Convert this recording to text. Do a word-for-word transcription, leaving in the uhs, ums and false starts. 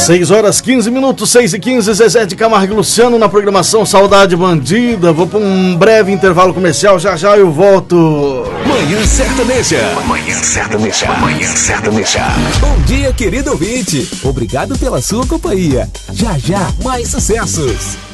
seis horas quinze minutos, seis e quinze, Zezé de Camargo e Luciano na programação Saudade Bandida. Vou para um breve intervalo comercial, já já eu volto. Manhã Sertaneja. Manhã Sertaneja. Manhã Sertaneja. Bom dia, querido ouvinte. Obrigado pela sua companhia. Já já, mais sucessos.